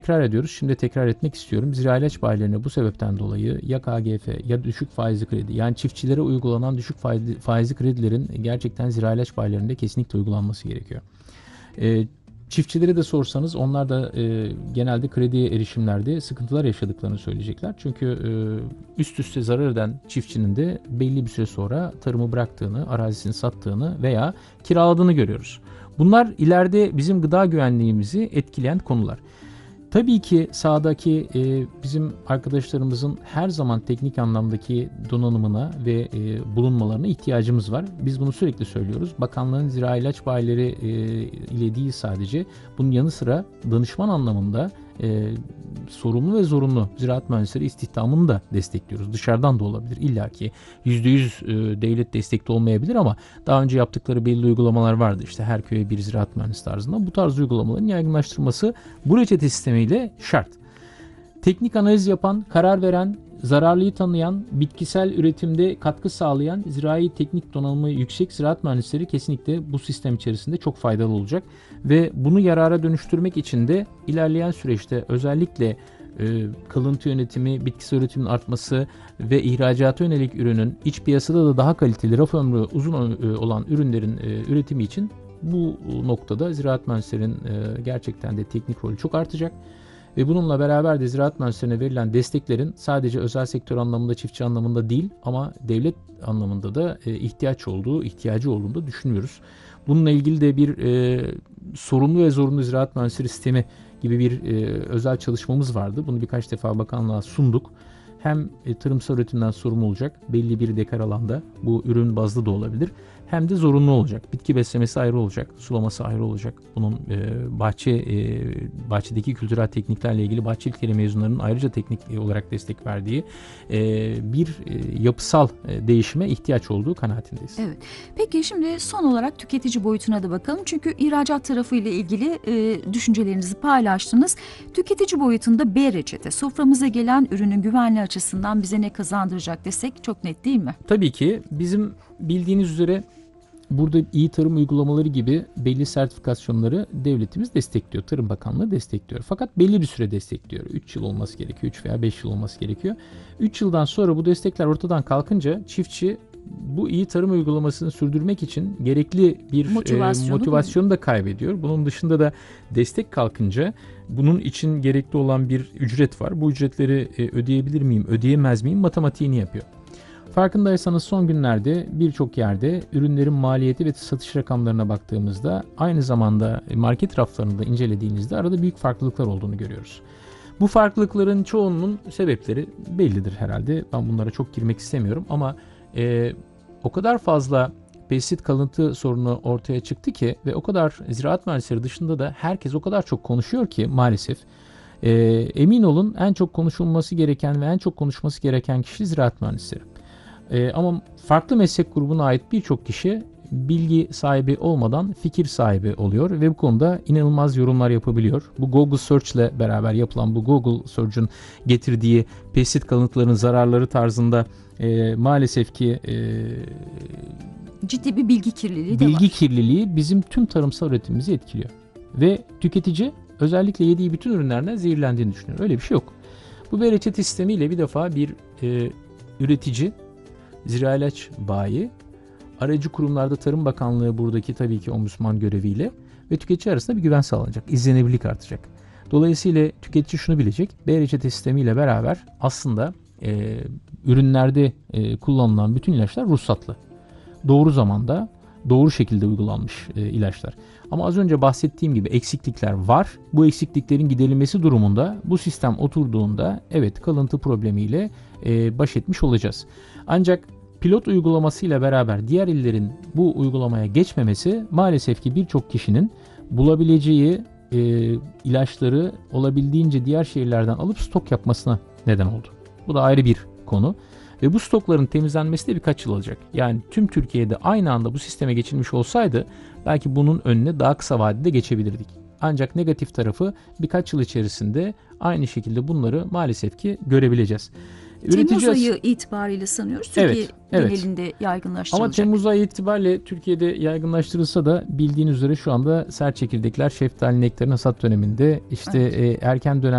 Tekrar ediyoruz. Şimdi tekrar etmek istiyorum. Zira ilaç bayilerine bu sebepten dolayı ya KGF ya düşük faizli kredi, yani çiftçilere uygulanan düşük faizli kredilerin gerçekten zira ilaç bayilerinde kesinlikle uygulanması gerekiyor. Çiftçilere de sorsanız onlar da genelde krediye erişimlerde sıkıntılar yaşadıklarını söyleyecekler. Çünkü üst üste zarar eden çiftçinin de belli bir süre sonra tarımı bıraktığını, arazisini sattığını veya kiraladığını görüyoruz. Bunlar ileride bizim gıda güvenliğimizi etkileyen konular. Tabii ki sahadaki bizim arkadaşlarımızın her zaman teknik anlamdaki donanımına ve bulunmalarına ihtiyacımız var. Biz bunu sürekli söylüyoruz. Bakanlığın zira ilaç bayileri ile değil sadece, bunun yanı sıra danışman anlamında sorumlu ve zorunlu ziraat mühendisleri istihdamını da destekliyoruz. Dışarıdan da olabilir. İlla ki %100 devlet destekli olmayabilir ama daha önce yaptıkları belli uygulamalar vardı. İşte her köye bir ziraat mühendisi tarzında. Bu tarz uygulamaların yaygınlaştırılması bu reçete sistemiyle şart. Teknik analiz yapan, karar veren, zararlıyı tanıyan, bitkisel üretimde katkı sağlayan zirai teknik donanımı yüksek ziraat mühendisleri kesinlikle bu sistem içerisinde çok faydalı olacak. Ve bunu yarara dönüştürmek için de ilerleyen süreçte özellikle kalıntı yönetimi, bitkisel üretimin artması ve ihracata yönelik ürünün iç piyasada da daha kaliteli, raf ömrü uzun olan ürünlerin üretimi için bu noktada ziraat mühendislerin gerçekten de teknik rolü çok artacak. Ve bununla beraber de ziraat mühendislerine verilen desteklerin sadece özel sektör anlamında, çiftçi anlamında değil ama devlet anlamında da ihtiyacı olduğunu da düşünüyoruz. Bununla ilgili de bir sorumlu ve zorunlu ziraat mühendisleri sistemi gibi bir özel çalışmamız vardı. Bunu birkaç defa bakanlığa sunduk. Hem tarımsal üretimden sorumlu olacak belli bir dekar alanda, bu ürün bazlı da olabilir. Hem de zorunlu olacak. Bitki beslemesi ayrı olacak, sulaması ayrı olacak. Bunun bahçedeki kültürel tekniklerle ilgili bahçelik mezunlarının ayrıca teknik olarak destek verdiği bir yapısal değişime ihtiyaç olduğu kanaatindeyiz. Evet. Peki şimdi son olarak tüketici boyutuna da bakalım. Çünkü ihracat tarafı ile ilgili düşüncelerinizi paylaştınız. Tüketici boyutunda B reçete, soframıza gelen ürünün güvenliği açısından bize ne kazandıracak desek çok net değil mi? Tabii ki bizim bildiğiniz üzere burada iyi tarım uygulamaları gibi belli sertifikasyonları devletimiz destekliyor. Tarım Bakanlığı destekliyor. Fakat belli bir süre destekliyor. 3 yıl olması gerekiyor. 3 veya 5 yıl olması gerekiyor. 3 yıldan sonra bu destekler ortadan kalkınca çiftçi bu iyi tarım uygulamasını sürdürmek için gerekli bir motivasyonu da kaybediyor. Bunun dışında da destek kalkınca bunun için gerekli olan bir ücret var. Bu ücretleri ödeyebilir miyim, ödeyemez miyim matematiğini yapıyor. Farkındaysanız son günlerde birçok yerde ürünlerin maliyeti ve satış rakamlarına baktığımızda, aynı zamanda market raflarını da incelediğinizde arada büyük farklılıklar olduğunu görüyoruz. Bu farklılıkların çoğunun sebepleri bellidir herhalde. Ben bunlara çok girmek istemiyorum ama o kadar fazla pestisit kalıntı sorunu ortaya çıktı ki ve o kadar ziraat mühendisleri dışında da herkes o kadar çok konuşuyor ki maalesef. Emin olun en çok konuşulması gereken ve en çok konuşması gereken kişi ziraat mühendisleri. Ama farklı meslek grubuna ait birçok kişi bilgi sahibi olmadan fikir sahibi oluyor ve bu konuda inanılmaz yorumlar yapabiliyor. Bu Google Search ile beraber yapılan, bu Google Search'ün getirdiği pestisit kalıntılarının zararları tarzında maalesef ki ciddi bir bilgi kirliliği de var. Bilgi kirliliği bizim tüm tarımsal üretimimizi etkiliyor. Ve tüketici özellikle yediği bütün ürünlerden zehirlendiğini düşünüyor. Öyle bir şey yok. Bu bir reçete sistemiyle bir defa bir üretici, zira ilaç bayi, aracı kurumlarda Tarım Bakanlığı buradaki tabii ki ombudsman göreviyle ve tüketici arasında bir güven sağlanacak. İzlenebilirlik artacak. Dolayısıyla tüketici şunu bilecek. B reçete sistemiyle beraber aslında ürünlerde kullanılan bütün ilaçlar ruhsatlı. Doğru zamanda, doğru şekilde uygulanmış ilaçlar. Ama az önce bahsettiğim gibi eksiklikler var. Bu eksikliklerin giderilmesi durumunda bu sistem oturduğunda evet kalıntı problemiyle baş etmiş olacağız. Ancak pilot uygulamasıyla beraber diğer illerin bu uygulamaya geçmemesi maalesef ki birçok kişinin bulabileceği ilaçları olabildiğince diğer şehirlerden alıp stok yapmasına neden oldu. Bu da ayrı bir konu. Ve bu stokların temizlenmesi de birkaç yıl alacak. Yani tüm Türkiye'de aynı anda bu sisteme geçilmiş olsaydı belki bunun önüne daha kısa vadede geçebilirdik. Ancak negatif tarafı birkaç yıl içerisinde aynı şekilde bunları maalesef ki görebileceğiz. Temmuz ayı itibariyle sanıyoruz Türkiye genelinde yaygınlaştırılacak. Ama Temmuz ayı itibariyle Türkiye'de yaygınlaştırılsa da bildiğiniz üzere şu anda sert çekirdekler, şeftali, nektarin hasat döneminde erken dönem